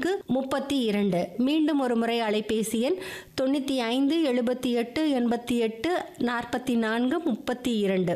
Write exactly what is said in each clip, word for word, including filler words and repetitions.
நான்கு முப்பத்தி இரண்டு. மீண்டும் ஒரு முறை அலைபேசி எண் தொண்ணூற்றி ஐந்து எழுபத்தி எட்டு எண்பத்தி எட்டு நாற்பத்தி நான்கு முப்பத்தி இரண்டு.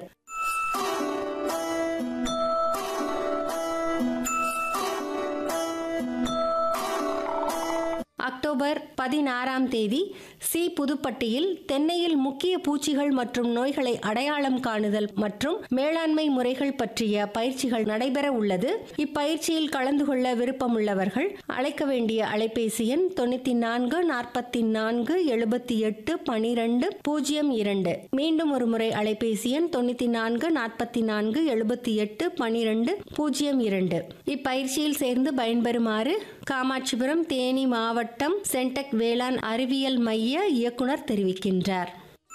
அக்டோபர் பதினாறாம் தேதி சி புதுப்பட்டியில் தென்னையில் முக்கிய பூச்சிகள் மற்றும் நோய்களை அடையாளம் காணுதல் மற்றும் மேலாண்மை முறைகள் பற்றிய பயிற்சிகள் நடைபெற உள்ளது. இப்பயிற்சியில் கலந்து கொள்ள விருப்பமுள்ளவர்கள் அழைக்க வேண்டிய அலைபேசி எண் தொண்ணூற்றி நான்கு நாற்பத்தி நான்கு எழுபத்தி எட்டு பனிரெண்டு பூஜ்ஜியம் இரண்டு. மீண்டும் ஒரு முறை அலைபேசி எண் தொண்ணூற்றி நான்கு நாற்பத்தி நான்கு எழுபத்தி எட்டு பனிரெண்டு பூஜ்ஜியம் இரண்டு. இப்பயிற்சியில் சேர்ந்து பயன்பெறுமாறு காமாட்சிபுரம் தேனி மாவட்டம் சென்டெக் வேளாண் அறிவியல் மைய இயக்குனர் தெரிவிக்கின்றார்.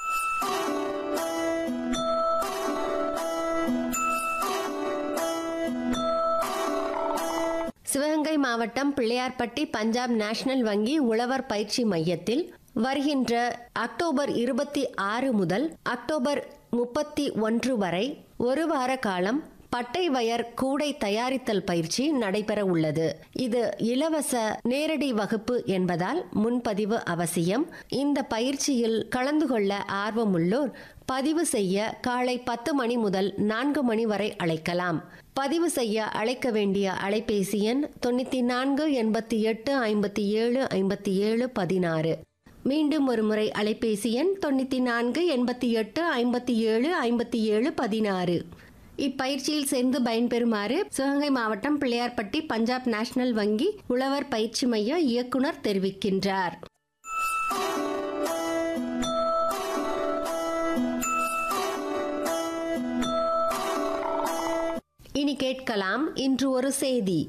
சிவகங்கை மாவட்டம் பிள்ளையார்பட்டி பஞ்சாப் நேஷனல் வங்கி உழவர் பயிற்சி மையத்தில் வருகின்ற அக்டோபர் இருபத்தி ஆறு முதல் அக்டோபர் முப்பத்தி ஒன்று வரை ஒரு வார காலம் பட்டை வயர் கூடை தயாரித்தல் பயிற்சி நடைபெற உள்ளது. இது இலவச நேரடி வகுப்பு என்பதால் முன்பதிவு அவசியம். இந்த பயிற்சியில் கலந்து கொள்ள ஆர்வமுள்ளோர் பதிவு செய்ய காலை பத்து மணி முதல் நான்கு மணி வரை அழைக்கலாம். பதிவு செய்ய அழைக்க வேண்டிய அலைபேசி எண் தொண்ணூற்றி நான்கு எண்பத்தி எட்டு ஐம்பத்தி ஏழு ஐம்பத்தி ஏழு பதினாறு. மீண்டும் ஒரு முறை அலைபேசி எண் தொண்ணூற்றி நான்கு எண்பத்தி எட்டு ஐம்பத்தி ஏழு ஐம்பத்தி ஏழு பதினாறு. இப்பயிற்சியில் சேர்ந்து பயன்பெறுமாறு சிவகங்கை மாவட்டம் பிள்ளையார்பட்டி பஞ்சாப் நேஷனல் வங்கி உழவர் பயிற்சி மைய இயக்குனர் தெரிவிக்கின்றார். இனி கேட்கலாம் இன்று ஒரு செய்தி.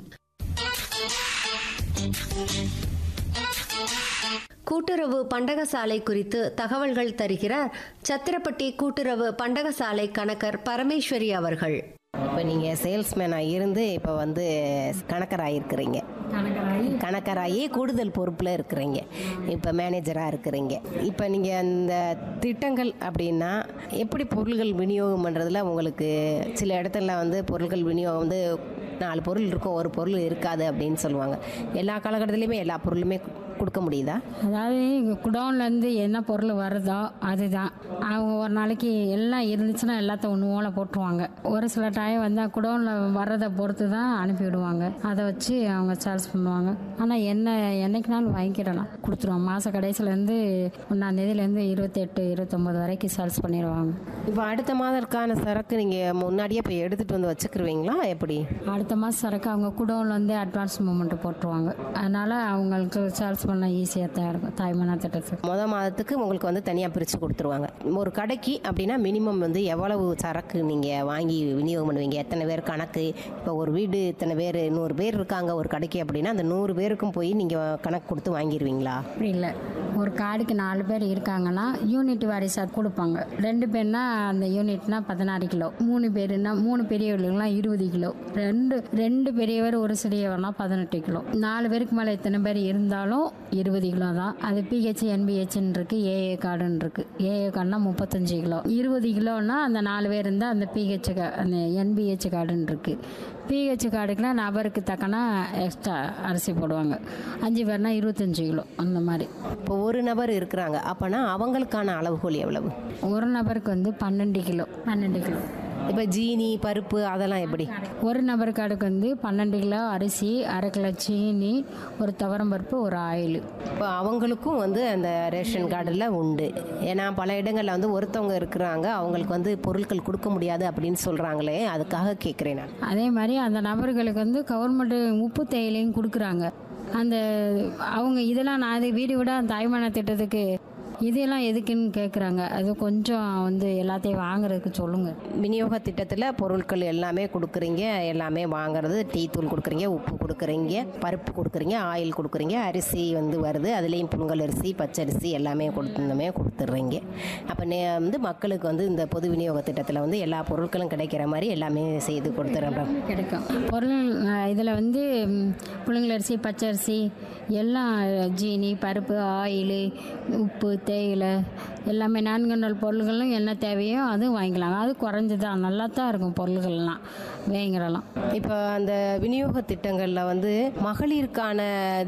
கூட்டுறவு பண்டகசாலை குறித்து தகவல்கள் தருகிறார் சத்திரப்பட்டி கூட்டுறவு பண்டகசாலை கணக்கர் பரமேஸ்வரி அவர்கள். இப்போ நீங்கள் சேல்ஸ்மேனாக இருந்து இப்போ வந்து கணக்கராக இருக்கிறீங்க, கணக்கராகி கூடுதல் பொறுப்பில் இருக்கிறீங்க, இப்போ மேனேஜராக இருக்கிறீங்க. இப்போ நீங்கள் அந்த திட்டங்கள் அப்படின்னா எப்படி பொருள்கள் விநியோகம் பண்ணுறதுல உங்களுக்கு சில இடத்துல வந்து பொருட்கள் விநியோகம் வந்து நாலு பொருள் இருக்கும், ஒரு பொருள் இருக்காது அப்படின்னு சொல்லுவாங்க. எல்லா காலகட்டத்திலையுமே எல்லா பொருளுமே கொடுக்க முடியுதா? அதாவது குடோன்லேருந்து என்ன பொருள் வருதோ அதுதான். அவங்க ஒரு நாளைக்கு எல்லாம் இருந்துச்சுன்னா எல்லாத்த ஒன்று ஓலை போட்டுருவாங்க. ஒரு சில டைம் வந்தால் குடோனில் வர்றதை பொறுத்து தான் அனுப்பிவிடுவாங்க. அதை வச்சு அவங்க சேல்ஸ் பண்ணுவாங்க. ஆனால் என்ன என்னைக்குனாலும் வாங்கிக்கிடலாம், கொடுத்துருவாங்க. மாத கடைசிலேருந்து ஒன்றாந்தேதியிலேருந்து இருபத்தெட்டு இருபத்தொம்போது வரைக்கும் சேல்ஸ் பண்ணிடுவாங்க. இப்போ அடுத்த மாதத்துக்கான சரக்கு நீங்கள் முன்னாடியே இப்போ எடுத்துகிட்டு வந்து வச்சுக்கிருவீங்களா எப்படி? அடுத்த மாதம் சரக்கு அவங்க குடோனில் வந்து அட்வான்ஸ் மூமெண்ட்டு போட்டுருவாங்க. அதனால் அவங்களுக்கு சேல்ஸ் பண்ண ஈஸியாக தான் இருக்கும். தாய்மான திட்டத்துக்கு மொதல் மாதத்துக்கு உங்களுக்கு வந்து தனியாக பிரித்து கொடுத்துருவாங்க. ஒரு கடைக்கு அப்படின்னா மினிமம் வந்து எவ்வளவு சரக்கு நீங்கள் வாங்கி விநியோகம் பண்ணுவீங்க? எத்தனை பேர் கணக்கு? இப்போ ஒரு வீடு இத்தனை பேர் நூறு பேர் இருக்காங்க ஒரு கடைக்கு அப்படின்னா அந்த நூறு பேருக்கும் போய் நீங்கள் கணக்கு கொடுத்து வாங்கிடுவீங்களா? அப்படி இல்லை. ஒரு கார்டுக்கு நாலு பேர் இருக்காங்கன்னா யூனிட் வாரிசாக கொடுப்பாங்க. ரெண்டு பேர்னா அந்த யூனிட்னா பதினாறு கிலோ, மூணு பேருனா மூணு பெரியவர்களுக்குலாம் இருபது கிலோ, ரெண்டு ரெண்டு பெரியவர் ஒரு சிறியவர்னா பதினெட்டு கிலோ, நாலு பேருக்கு மேலே எத்தனை பேர் இருந்தாலும் இருபது கிலோ தான். அது பிஹெச் என்பிஹெச்ன்னு இருக்குது, ஏஏ கார்டுன்னு இருக்குது. ஏஏ கார்டுனா முப்பத்தஞ்சு கிலோ, இருபது கிலோன்னா அந்த நாலு பேர் இருந்தால் அந்த பிஹெச் அந்த என்பிஹெச் கார்டுன்னு இருக்குது. பிஹெச் கார்டுக்குலாம் நபருக்கு தக்கனா எக்ஸ்ட்ரா அரிசி போடுவாங்க. அஞ்சு பேர்னா இருபத்தஞ்சு கிலோ அந்த மாதிரி. இப்போ ஒரு நபர் இருக்கிறாங்க அப்போனா அவங்களுக்கான அளவுகோல் எவ்வளவு? ஒரு நபருக்கு வந்து பன்னெண்டு கிலோ பன்னெண்டு கிலோ. இப்போ ஜீனி பருப்பு அதெல்லாம் எப்படி? ஒரு நபர் கார்டுக்கு வந்து பன்னெண்டு கிலோ அரிசி, அரை கிலோ சீனி, ஒரு துவரம் பருப்பு, ஒரு ஆயில். இப்போ அவங்களுக்கும் வந்து அந்த ரேஷன் கார்டில் உண்டு. ஏன்னா பல இடங்களில் வந்து ஒருத்தவங்க இருக்கிறாங்க அவங்களுக்கு வந்து பொருட்கள் கொடுக்க முடியாது அப்படின்னு சொல்கிறாங்களே, அதுக்காக கேட்குறேன் நான். அதே மாதிரி அந்த நபர்களுக்கு வந்து கவர்மெண்ட்டு உப்பு தேயிலையும் கொடுக்குறாங்க. அந்த அவங்க இதெல்லாம் நான் இது வீடு விட தாய்மான திட்டத்துக்கு இதெல்லாம் எதுக்குன்னு கேட்குறாங்க. அது கொஞ்சம் வந்து எல்லாத்தையும் வாங்குறதுக்கு சொல்லுங்கள். விநியோக திட்டத்தில் பொருட்கள் எல்லாமே கொடுக்குறீங்க, எல்லாமே வாங்குறது, டீ தூள் கொடுக்குறீங்க, உப்பு கொடுக்குறீங்க, பருப்பு கொடுக்குறீங்க, ஆயில் கொடுக்குறீங்க, அரிசி வந்து வருது, அதுலேயும் புழுங்கல் அரிசி பச்சரிசி எல்லாமே கொடுத்துருந்தோமே கொடுத்துட்றீங்க. அப்போ நே வந்து மக்களுக்கு வந்து இந்த பொது விநியோக திட்டத்தில் வந்து எல்லா பொருட்களும் கிடைக்கிற மாதிரி எல்லாமே செய்து கொடுத்துட்றோம். கிடைக்கும் பொருள் இதில் வந்து புழுங்கல் அரிசி பச்சரிசி எல்லாம், ஜீனி பருப்பு ஆயில் உப்பு தேயிலை எல்லாமே நான்கு நாள் பொருள்களும் என்ன தேவையோ அதுவும் வாங்கிக்கலாம். அது குறைஞ்சிதான் நல்லா தான் இருக்கும் பொருள்கள்லாம் வாங்கிடலாம். இப்போ அந்த விநியோக திட்டங்களில் வந்து மகளிருக்கான